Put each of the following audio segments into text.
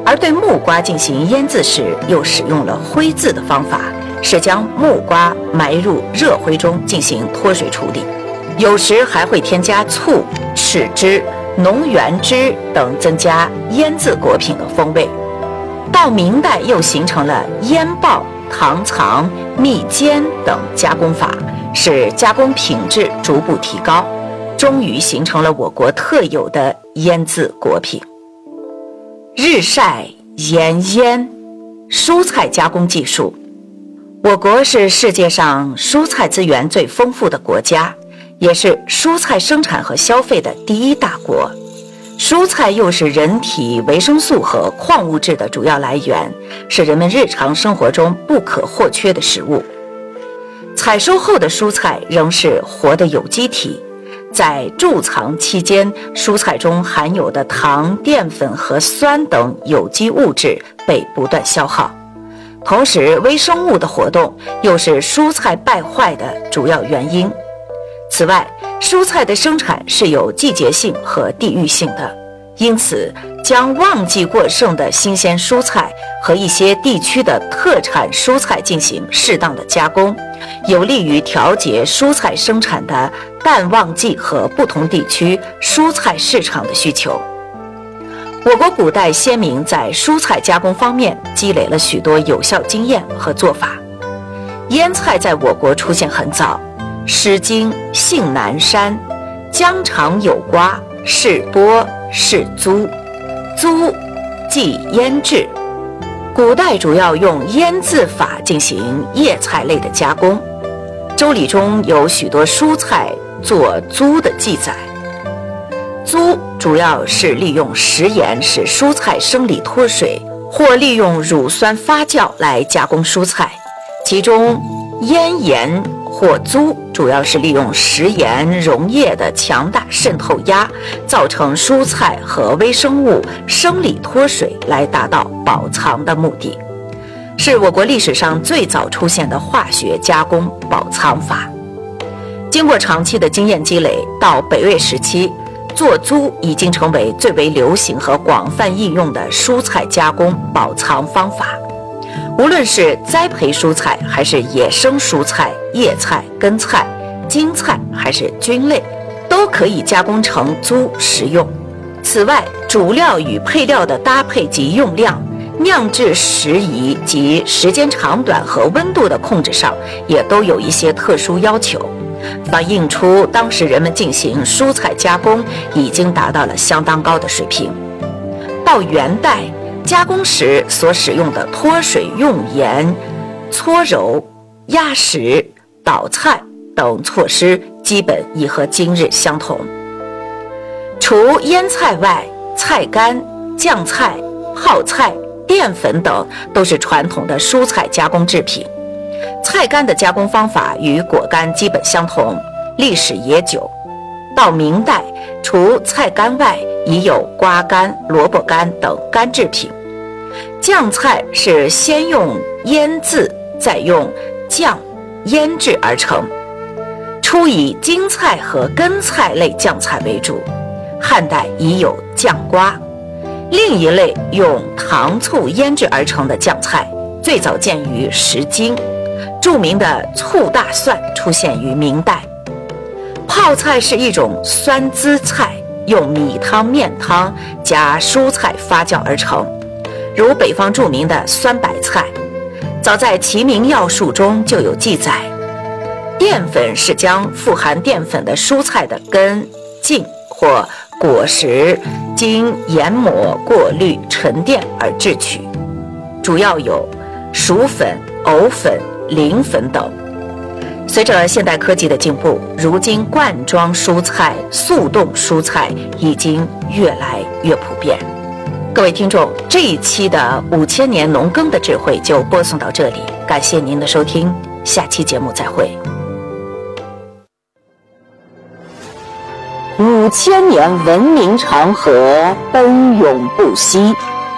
而对木瓜进行腌制时，又使用了灰渍的方法，是将木瓜埋入热灰中进行脱水处理，有时还会添加醋、豉汁、浓原汁等，增加腌制果品的风味。到明代又形成了腌爆、糖藏、蜜煎等加工法，使加工品质逐步提高，终于形成了我国特有的腌制果品。日晒盐腌蔬菜加工技术。我国是世界上蔬菜资源最丰富的国家，也是蔬菜生产和消费的第一大国。蔬菜又是人体维生素和矿物质的主要来源，是人们日常生活中不可或缺的食物。采收后的蔬菜仍是活的有机体，在贮藏期间，蔬菜中含有的糖、淀粉和酸等有机物质被不断消耗，同时微生物的活动又是蔬菜败坏的主要原因。此外，蔬菜的生产是有季节性和地域性的，因此将旺季过剩的新鲜蔬菜和一些地区的特产蔬菜进行适当的加工，有利于调节蔬菜生产的淡旺季和不同地区蔬菜市场的需求。我国古代先民在蔬菜加工方面积累了许多有效经验和做法。腌菜在我国出现很早，《诗经·信南山》疆场有瓜，是多是租，租即腌制。古代主要用腌制法进行叶菜类的加工，《周礼》中有许多蔬菜做租的记载。租主要是利用食盐使蔬菜生理脱水，或利用乳酸发酵来加工蔬菜，其中腌盐或租主要是利用食盐溶液的强大渗透压，造成蔬菜和微生物生理脱水，来达到保藏的目的，是我国历史上最早出现的化学加工保藏法。经过长期的经验积累，到北魏时期，做租已经成为最为流行和广泛应用的蔬菜加工保藏方法。无论是栽培蔬菜，还是野生蔬菜、叶菜、根菜、茎菜，还是菌类，都可以加工成租食用。此外，主料与配料的搭配及用量、酿制时宜及时间长短和温度的控制上，也都有一些特殊要求，反映出当时人们进行蔬菜加工已经达到了相当高的水平。到元代，加工时所使用的脱水用盐、搓揉、压实、捣菜等措施基本已和今日相同。除腌菜外，菜干、酱菜、泡菜、淀粉等都是传统的蔬菜加工制品。菜干的加工方法与果干基本相同，历史也久。到明代，除菜干外，已有瓜干、萝卜干等干制品。酱菜是先用腌制，再用酱腌制而成，初以茎菜和根菜类酱菜为主。汉代已有酱瓜。另一类用糖醋腌制而成的酱菜，最早见于《诗经》。著名的醋大蒜出现于明代。泡菜是一种酸滋菜，用米汤、面汤加蔬菜发酵而成，如北方著名的酸白菜。早在《齐民要术》中就有记载。淀粉是将富含淀粉的蔬菜的根、茎或果实经研磨、过滤、沉淀而制取，主要有薯粉、藕粉、磷粉等。随着现代科技的进步，如今罐装蔬菜、速冻蔬菜已经越来越普遍。各位听众，这一期的5000年农耕的智慧就播送到这里，感谢您的收听，下期节目再会。5000年文明长河奔涌不息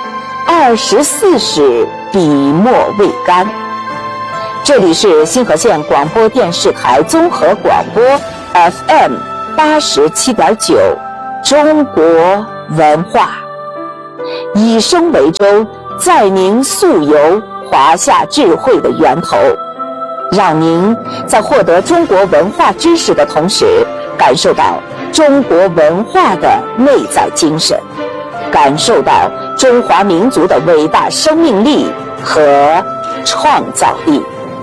，24史笔墨未干。这里是新河县广播电视台综合广播 FM 87.9，中国文化。 以身为舟，载您溯游华夏智慧的源头，让您在获得中国文化知识的同时，感受到中国文化的内在精神，感受到中华民族的伟大生命力和创造力。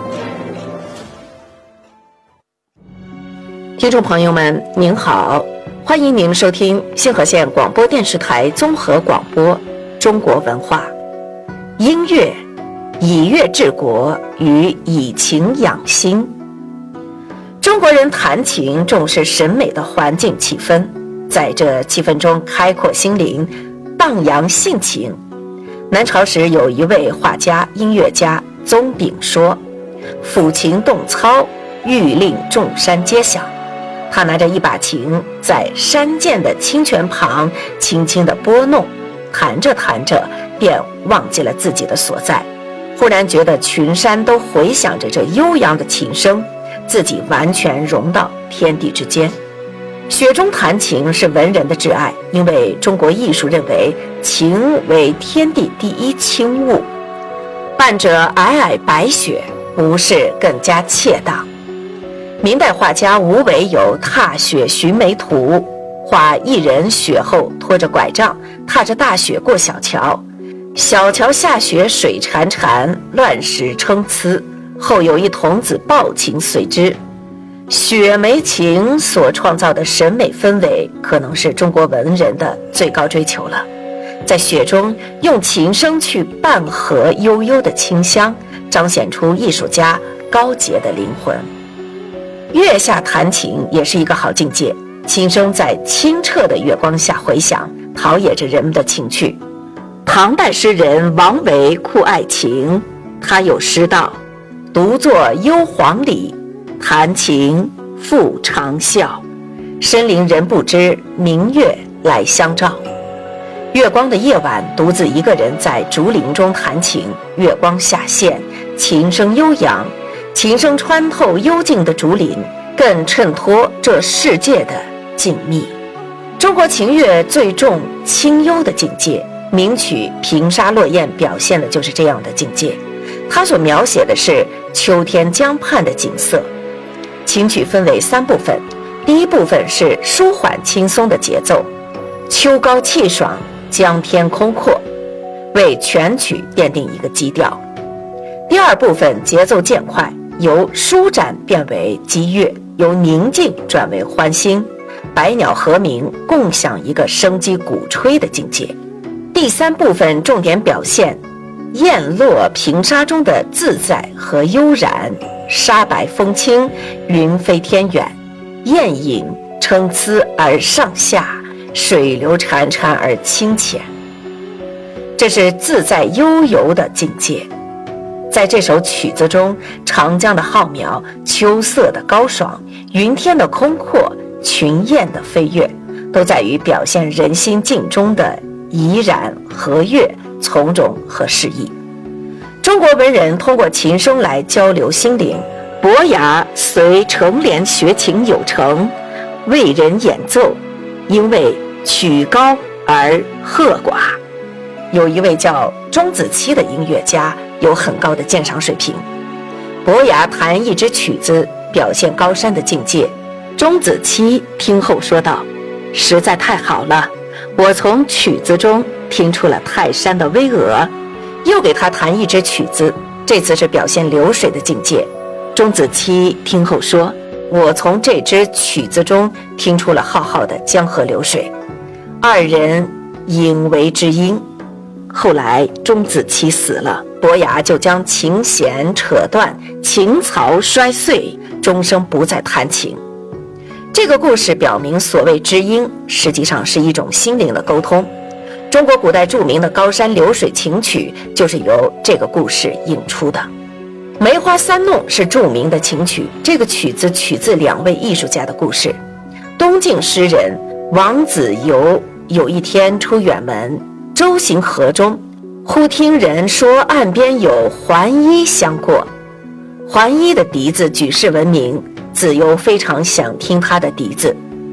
听众朋友们，您好，欢迎您收听星河县广播电视台综合广播中国文化。音乐以乐治国，与以情养心。中国人弹琴重视审美的环境气氛，在这气氛中开阔心灵，荡扬性情。南朝时有一位画家音乐家宗炳说，抚琴动操，欲令众山皆响。他拿着一把琴，在山涧的清泉旁轻轻地拨弄，弹着弹着便忘记了自己的所在，忽然觉得群山都回响着这悠扬的琴声，自己完全融到天地之间。雪中弹琴是文人的挚爱，因为中国艺术认为琴为天地第一清物，伴着皑皑白雪，不是更加切当。明代画家吴伟有《踏雪寻梅图》，画一人雪后拖着拐杖，踏着大雪过小桥，小桥下雪水潺潺，乱石参差，后有一童子抱琴随之。雪梅琴所创造的审美氛围，可能是中国文人的最高追求了。在雪中用琴声去伴和悠悠的清香，彰显出艺术家高洁的灵魂。月下弹琴也是一个好境界，琴声在清澈的月光下回响，陶冶着人们的情趣。唐代诗人王维酷爱琴，他有诗道：独坐幽篁里，弹琴复长啸，深林人不知，明月来相照。月光的夜晚，独自一个人在竹林中弹琴，月光下陷，琴声悠扬，琴声穿透幽静的竹林，更衬托这世界的静谧。中国琴乐最重清幽的境界，名曲《平沙落雁》表现的就是这样的境界。它所描写的是秋天江畔的景色。琴曲分为3部分，第一部分是舒缓轻松的节奏，秋高气爽，江天空阔，为全曲奠定一个基调。第二部分节奏渐快，由舒展变为激越，由宁静转为欢欣，百鸟和鸣，共享一个生机鼓吹的境界。第3部分重点表现雁落平沙中的自在和悠然，沙白风轻，云飞天远，雁影参差而上下，水流潺潺而清浅。这是自在悠游的境界。在这首曲子中，长江的浩渺，秋色的高爽，云天的空阔，群雁的飞跃，都在于表现人心境中的怡然和悦，从容和适意。中国文人通过琴声来交流心灵。伯牙随成莲学琴有成，为人演奏，因为曲高而和寡。有一位叫钟子期的音乐家，有很高的鉴赏水平。伯牙弹一支曲子，表现高山的境界。钟子期听后说道：实在太好了，我从曲子中听出了泰山的巍峨。又给他弹一支曲子，这次是表现流水的境界。钟子期听后说：我从这支曲子中听出了浩浩的江河流水。二人引为知音。后来钟子期死了，伯牙就将琴弦扯断，琴槽摔碎，终生不再弹琴。这个故事表明，所谓知音实际上是一种心灵的沟通。中国古代著名的高山流水琴曲就是由这个故事引出的。梅花三弄是著名的琴曲，这个曲子取自2位艺术家的故事。东晋诗人王子猷有一天出远门，舟行河中，忽听人说岸边有桓伊相过。桓伊的笛子举世闻名，子猷非常想听他的笛子。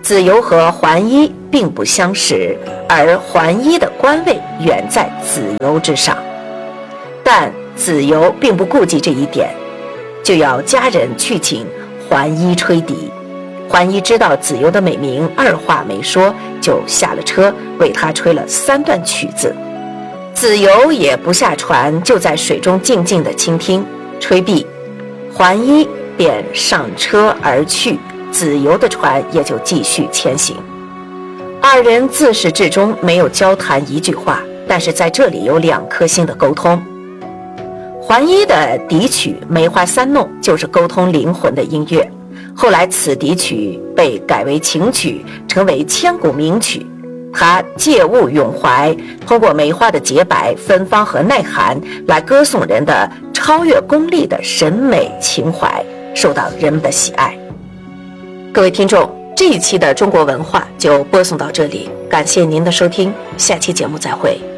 子由和桓伊并不相识，而桓伊的官位远在子由之上。但子由并不顾及这一点，就要家人去请桓伊吹笛。桓伊知道子由的美名，二话没说就下了车，为他吹了3段曲子。子由也不下船，就在水中静静地倾听。吹毕，桓伊便上车而去，子由的船也就继续前行。二人自始至终没有交谈一句话，但是在这里有2颗心的沟通。桓伊的笛曲《梅花三弄》就是沟通灵魂的音乐，后来此笛曲被改为情曲，成为千古名曲。他借物咏怀，通过梅花的洁白、芬芳和耐寒来歌颂人的超越功利的审美情怀，受到人们的喜爱。各位听众，这一期的中国文化就播送到这里，感谢您的收听，下期节目再会。